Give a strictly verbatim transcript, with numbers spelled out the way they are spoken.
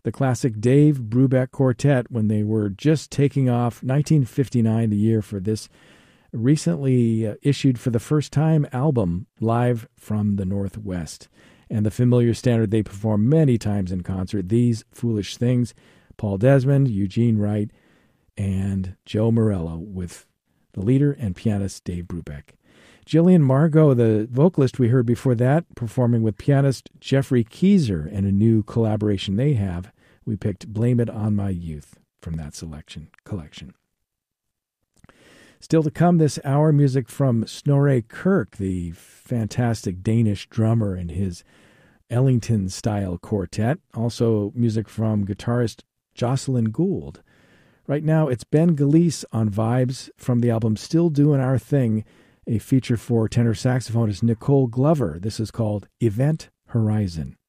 the classic Dave Brubeck Quartet when they were just taking off. nineteen fifty-nine, the year for this recently uh, issued for the first time album, Live from the Northwest. And the familiar standard they perform many times in concert, These Foolish Things, Paul Desmond, Eugene Wright, and Joe Morello with the leader and pianist Dave Brubeck. Jillian Margot, the vocalist we heard before that, performing with pianist Jeffrey Keyser and a new collaboration they have. We picked Blame It on My Youth from that selection collection. Still to come this hour, music from Snorre Kirk, the fantastic Danish drummer and his Ellington-style quartet. Also music from guitarist Jocelyn Gould. Right now, it's Ben Gillies on Vibes from the album Still Doing Our Thing, a feature for tenor saxophonist Nicole Glover. This is called Event Horizon.